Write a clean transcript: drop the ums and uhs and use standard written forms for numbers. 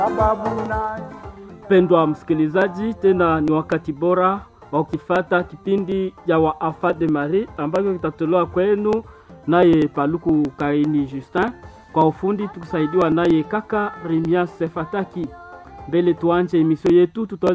Pendwa msikilizaji, tena ni wakati bora wa kufata kipindi ya wa Enfants de Marie ambacho kitatolewa kwenu naye Paluku Kaini Justin, kwa ufundi tukisaidiwa naye kaka Remias Sefataki. Mbele tuanze emission yetu